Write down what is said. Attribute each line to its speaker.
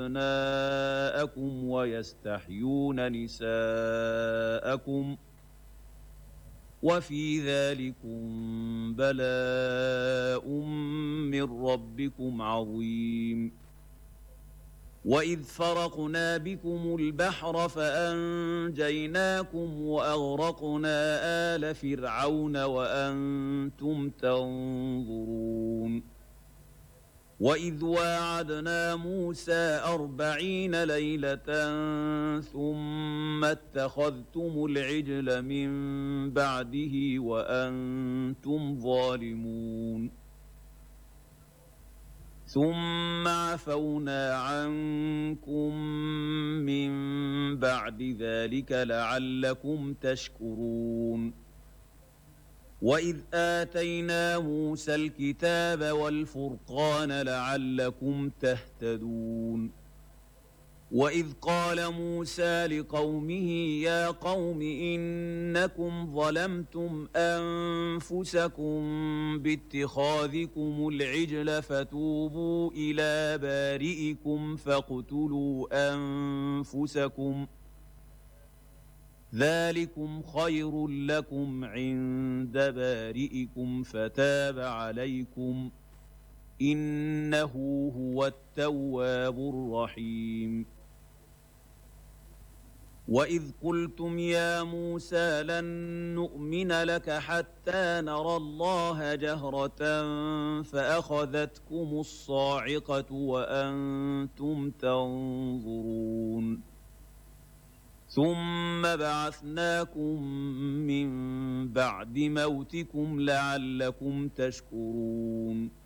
Speaker 1: أبناءكم ويستحيون نساءكم وفي ذلكم بلاء من ربكم عظيم. وإذ فرقنا بكم البحر فأنجيناكم وأغرقنا آل فرعون وأنتم تنظرون. وإذ واعدنا موسى 40 ليلة ثم اتخذتم العجل من بعده وأنتم ظالمون. ثم عفونا عنكم من بعد ذلك لعلكم تشكرون. وإذ آتينا موسى الكتاب والفرقان لعلكم تهتدون. وإذ قال موسى لقومه يا قوم إنكم ظلمتم أنفسكم باتخاذكم العجل فتوبوا إلى بارئكم فاقتلوا أنفسكم ذلكم خير لكم عند بارئكم فتاب عليكم إنه هو التواب الرحيم. وإذ قلتم يا موسى لن نؤمن لك حتى نرى الله جهرة فأخذتكم الصاعقة وأنتم تنظرون. ثم بعثناكم من بعد موتكم لعلكم تشكرون.